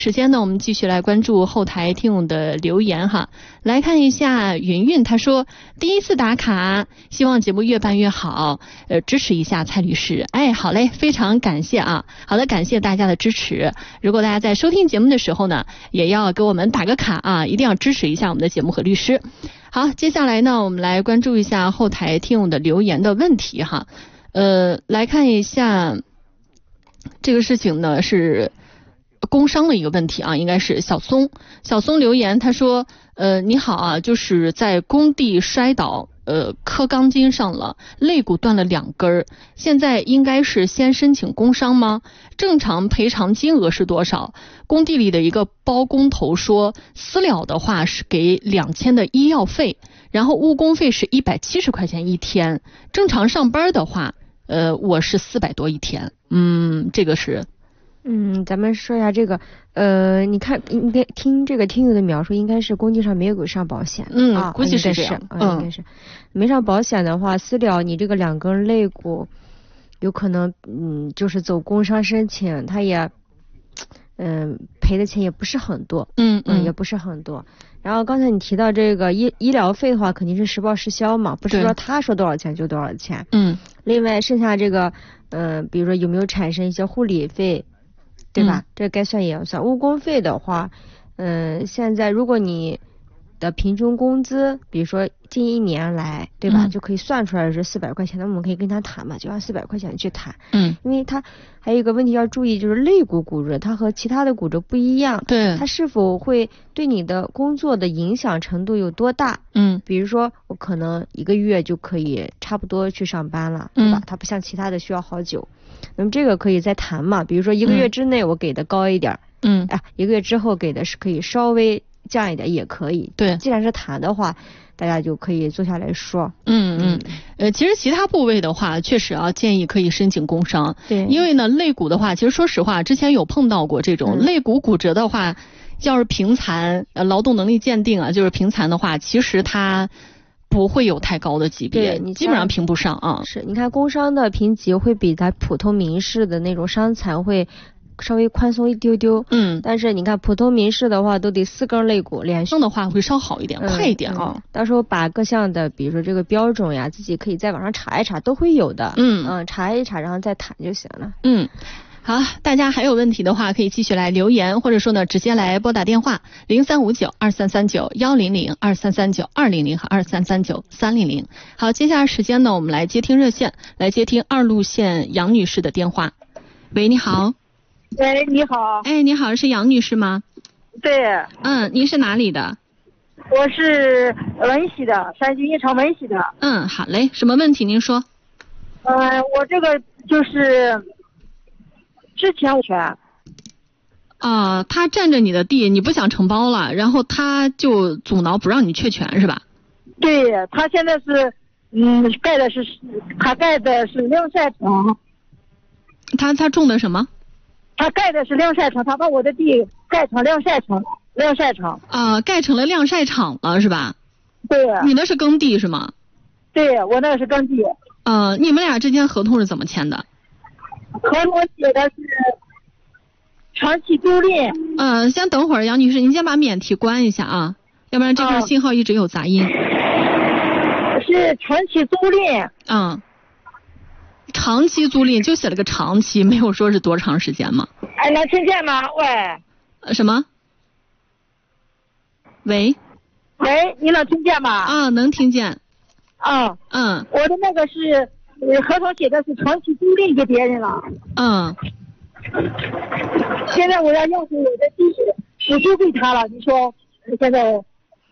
时间呢，我们继续来关注后台听友的留言哈。来看一下云云，他说第一次打卡，希望节目越办越好，支持一下蔡律师。哎，好嘞，非常感谢啊。好的，感谢大家的支持。如果大家在收听节目的时候呢，也要给我们打个卡啊，一定要支持一下我们的节目和律师。好，接下来呢，我们来关注一下后台听友的留言的问题哈。来看一下这个事情呢是工伤的一个问题啊，应该是小松留言，他说你好啊，就是在工地摔倒磕钢筋上了，肋骨断了2根，现在应该是先申请工伤吗？正常赔偿金额是多少？工地里的一个包工头说，私了的话是给2000的医药费，然后误工费是170块钱一天，正常上班的话我是400多一天。这个是咱们说一下这个，你看，应该听这个听友的描述，应该是工地上没有给上保险， 估计是这样， 应该是没上保险的话，私了你这个2根肋骨，有可能，就是走工伤申请，他也，赔的钱也不是很多，也不是很多。然后刚才你提到这个医疗费的话，肯定是实报实销嘛，不是说他说多少钱就多少钱。另外剩下这个，比如说有没有产生一些护理费。对吧？这该算也要算。误工费的话，现在如果你的平均工资，比如说近1年来，对吧，就可以算出来是400块钱，那我们可以跟他谈嘛，就按400块钱去谈。因为他还有一个问题要注意，就是肋骨骨折，它和其他的骨折不一样。 对。 它是否会对你的工作的影响程度有多大？比如说我可能1个月就可以差不多去上班了，对吧？它不像其他的需要好久。那么这个可以再谈嘛，比如说1个月之内我给的高一点，1个月之后给的是可以稍微降一点也可以。 对， 既然是谈的话，大家就可以坐下来说。 其实其他部位的话，确实啊，建议可以申请工伤。 对， 因为呢，肋骨的话，其实说实话，之前有碰到过这种肋骨骨折的话，要是平残，劳动能力鉴定啊，就是平残的话，其实它不会有太高的级别，你基本上评不上啊。 是，你看工伤的评级会比咱普通民事的那种伤残会稍微宽松一丢丢。但是你看普通民事的话都得4根肋骨连续的话会稍好一点，快一点啊。 到时候把各项的比如说这个标准呀，自己可以在网上查一查，都会有的。查一查然后再谈就行了。 好，大家还有问题的话可以继续来留言，或者说呢直接来拨打电话03592339-100、2339-200和2339-300。好，接下来时间呢，我们来接听热线，来接听2路线杨女士的电话。喂，你好。 喂，你好。 哎，你好，是杨女士吗？ 对。 您是哪里的？ 我是文溪的，山西运城文溪的。 好嘞，什么问题您说？ 我这个就是之前我权。 他占着你的地，你不想承包了，然后他就阻挠不让你确权是吧？ 对，他现在是盖的是晾晒场。 他种的什么？ 他盖的是晾晒场，他把我的地盖成晾晒场。 盖成了晾晒场了是吧？ 对。 你那是耕地是吗？ 对，我那是耕地。 你们俩之间合同是怎么签的？ 合同写的是长期租赁。 先等会儿，杨女士，您先把免提关一下啊，要不然这块信号一直有杂音。 是长期租赁。 长期租赁就写了个长期，没有说是多长时间吗？ 能听见吗？喂。 什么？喂， 你能听见吗？ 能听见。 我的那个是合同写的是长期租赁给别人了。现在我要回我的地，我租给他了。你说现在？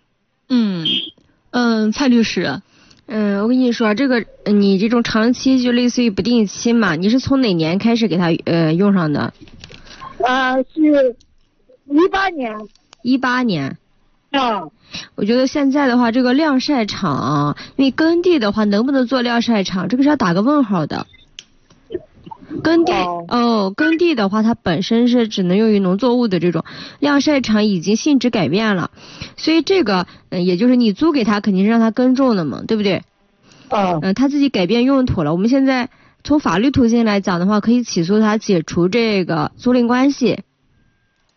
蔡律师。 我跟你说，这个你这种长期就类似于不定期嘛，你是从哪年开始给他用上的？ 是18年。 18年。我觉得现在的话，这个晾晒场，因为耕地的话，能不能做晾晒场，这个是要打个问号的。耕地的话，它本身是只能用于农作物的这种，晾晒场已经性质改变了，所以这个也就是你租给他肯定是让他耕种的嘛，对不对？他自己改变用途了，我们现在从法律途径来讲的话，可以起诉他解除这个租赁关系。